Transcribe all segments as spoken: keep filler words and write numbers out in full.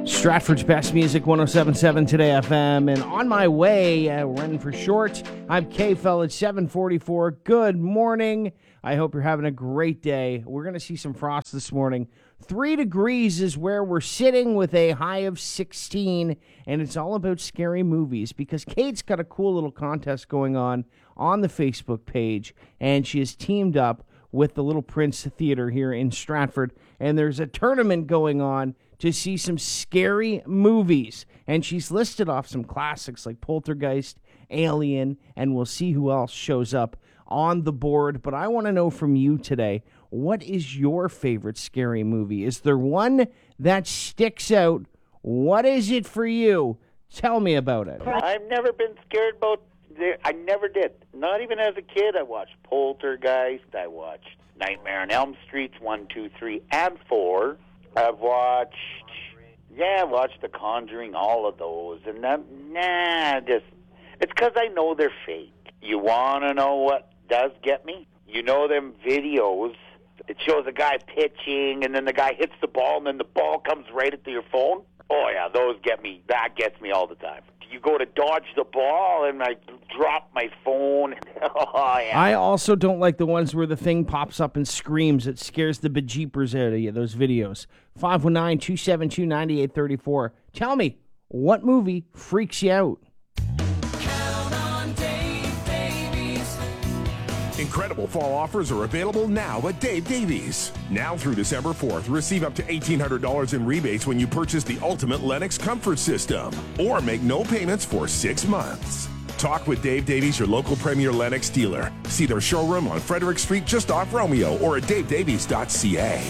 Stratford's best music, one oh seven point seven Today F M. And on my way, uh, Ren for short, I'm K-Fel at seven forty-four. Good morning. I hope you're having a great day. We're going to see some frost this morning. Three degrees is where we're sitting with a high of sixteen. And it's all about scary movies because Kate's got a cool little contest going on on the Facebook page. And she has teamed up with the Little Prince Theater here in Stratford. And there's a tournament going on to see some scary movies. And she's listed off some classics like Poltergeist, Alien, and we'll see who else shows up on the board. But I want to know from you today, what is your favorite scary movie? Is there one that sticks out? What is it for you? Tell me about it. I've never been scared about... I never did. Not even as a kid. I watched Poltergeist. I watched Nightmare on Elm Street, one, two, three, and four. I've watched, yeah, I watched The Conjuring, all of those, and that, nah, just, it's because I know they're fake. You want to know what does get me? You know them videos, it shows a guy pitching, and then the guy hits the ball, and then the ball comes right into your phone? Oh, yeah, those get me, that gets me all the time. You go to dodge the ball, and I drop my phone. Oh, yeah. I also don't like the ones where the thing pops up and screams. It scares the bejeepers out of you, those videos. five one nine, two seven two, nine eight three four. Tell me, what movie freaks you out? Incredible fall offers are available now at Dave Davies. Now through December fourth, receive up to eighteen hundred dollars in rebates when you purchase the Ultimate Lennox Comfort System or make no payments for six months. Talk with Dave Davies, your local Premier Lennox dealer. See their showroom on Frederick Street just off Romeo or at dave davies dot c a.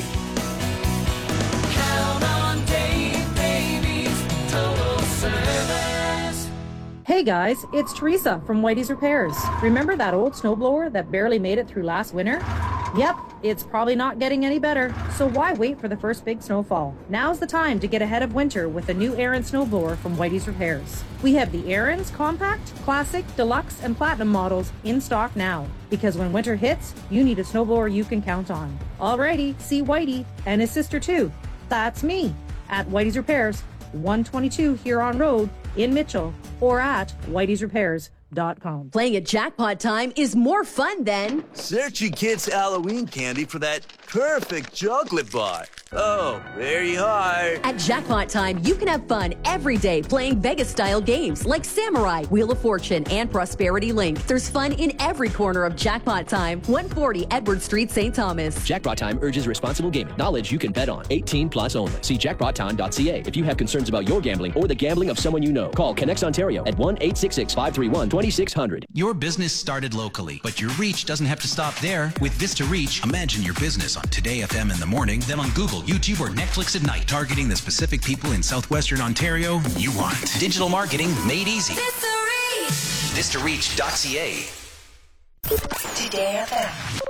Count on Dave Davies, total service. Hey guys, it's Teresa from Whitey's Repairs. Remember that old snowblower that barely made it through last winter? Yep, it's probably not getting any better, so why wait for the first big snowfall? Now's the time to get ahead of winter with a new Aran snowblower from Whitey's Repairs. We have the Arans Compact, Classic, Deluxe, and Platinum models in stock now, because when winter hits, you need a snowblower you can count on. Alrighty, see Whitey and his sister too. That's me at Whitey's Repairs, one twenty-two Huron Road in Mitchell, or at whiteys repairs dot com. Playing at Jackpot Time is more fun than searching kids' Halloween candy for that perfect chocolate bar. Oh, very hard. At Jackpot Time, you can have fun every day playing Vegas-style games like Samurai, Wheel of Fortune, and Prosperity Link. There's fun in every corner of Jackpot Time. one forty Edward Street, Saint Thomas. Jackpot Time urges responsible gaming. Knowledge you can bet on. eighteen plus only. See jackpot time dot c a if you have concerns about your gambling or the gambling of someone you know. Call Connects Ontario at one eight six six, five three one, two six zero zero. Your business started locally, but your reach doesn't have to stop there. With Vista Reach, imagine your business on Today F M in the morning, then on Google, YouTube, or Netflix at night, targeting the specific people in southwestern Ontario you want. Digital marketing made easy. Vista Reach. vista reach dot c a. Today F M.